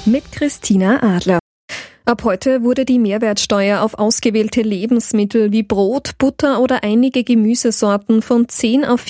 mit Christina Adler. Ab heute wurde die Mehrwertsteuer auf ausgewählte Lebensmittel wie Brot, Butter oder einige Gemüsesorten von 10 auf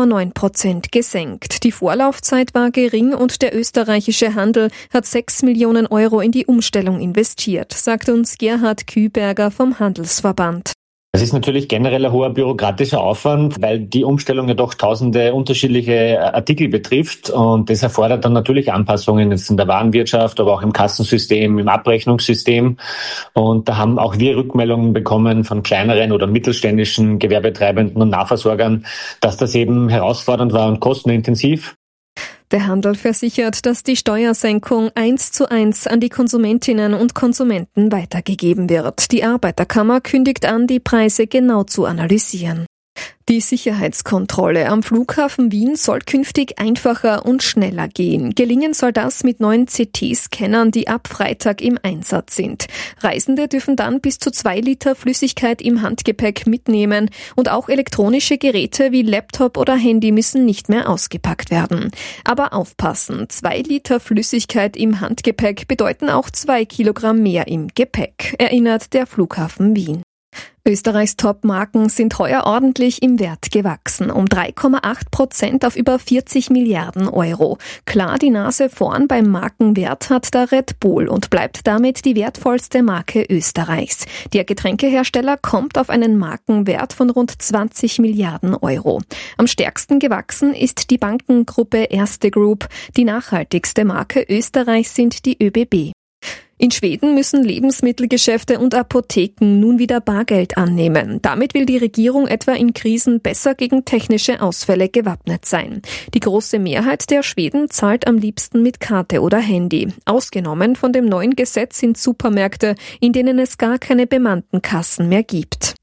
4,9% gesenkt. Die Vorlaufzeit war gering und der österreichische Handel hat 6 Millionen Euro in die Umstellung investiert, sagt uns Gerhard Küberger vom Handelsverband. Es ist natürlich generell ein hoher bürokratischer Aufwand, weil die Umstellung ja doch tausende unterschiedliche Artikel betrifft und das erfordert dann natürlich Anpassungen jetzt in der Warenwirtschaft, aber auch im Kassensystem, im Abrechnungssystem. Und da haben auch wir Rückmeldungen bekommen von kleineren oder mittelständischen Gewerbetreibenden und Nahversorgern, dass das eben herausfordernd war und kostenintensiv. Der Handel versichert, dass die Steuersenkung 1:1 an die Konsumentinnen und Konsumenten weitergegeben wird. Die Arbeiterkammer kündigt an, die Preise genau zu analysieren. Die Sicherheitskontrolle am Flughafen Wien soll künftig einfacher und schneller gehen. Gelingen soll das mit neuen CT-Scannern, die ab Freitag im Einsatz sind. Reisende dürfen dann bis zu 2 Liter Flüssigkeit im Handgepäck mitnehmen und auch elektronische Geräte wie Laptop oder Handy müssen nicht mehr ausgepackt werden. Aber aufpassen, 2 Liter Flüssigkeit im Handgepäck bedeuten auch 2 Kilogramm mehr im Gepäck, erinnert der Flughafen Wien. Österreichs Top-Marken sind heuer ordentlich im Wert gewachsen, um 3,8% auf über 40 Milliarden Euro. Klar die Nase vorn beim Markenwert hat da Red Bull und bleibt damit die wertvollste Marke Österreichs. Der Getränkehersteller kommt auf einen Markenwert von rund 20 Milliarden Euro. Am stärksten gewachsen ist die Bankengruppe Erste Group. Die nachhaltigste Marke Österreichs sind die ÖBB. In Schweden müssen Lebensmittelgeschäfte und Apotheken nun wieder Bargeld annehmen. Damit will die Regierung etwa in Krisen besser gegen technische Ausfälle gewappnet sein. Die große Mehrheit der Schweden zahlt am liebsten mit Karte oder Handy. Ausgenommen von dem neuen Gesetz sind Supermärkte, in denen es gar keine bemannten Kassen mehr gibt.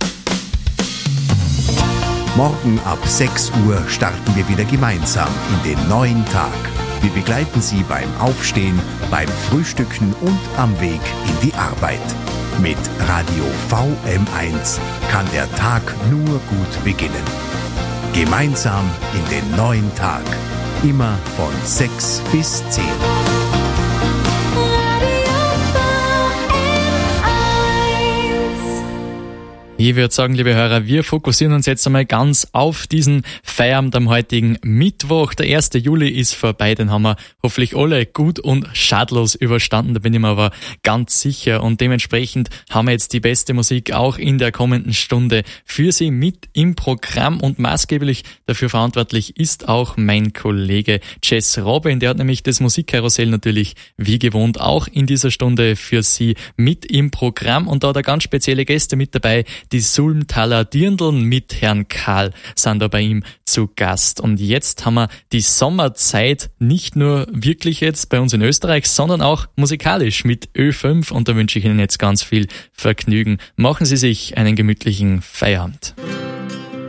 Morgen ab 6 Uhr starten wir wieder gemeinsam in den neuen Tag. Wir begleiten Sie beim Aufstehen, beim Frühstücken und am Weg in die Arbeit. Mit Radio VM1 kann der Tag nur gut beginnen. Gemeinsam in den neuen Tag. Immer von 6 bis 10. Ich würde sagen, liebe Hörer, wir fokussieren uns jetzt einmal ganz auf diesen Feierabend am heutigen Mittwoch. Der 1. Juli ist vorbei, den haben wir hoffentlich alle gut und schadlos überstanden, da bin ich mir aber ganz sicher. Und dementsprechend haben wir jetzt die beste Musik auch in der kommenden Stunde für Sie mit im Programm und maßgeblich dafür verantwortlich ist auch mein Kollege Jess Robin. Der hat nämlich das Musikkarussell natürlich wie gewohnt auch in dieser Stunde für Sie mit im Programm und da hat er ganz spezielle Gäste mit dabei. Die Sulmtaler Dirndln mit Herrn Karl sind da bei ihm zu Gast. Und jetzt haben wir die Sommerzeit nicht nur wirklich jetzt bei uns in Österreich, sondern auch musikalisch mit Ö5 und da wünsche ich Ihnen jetzt ganz viel Vergnügen. Machen Sie sich einen gemütlichen Feierabend.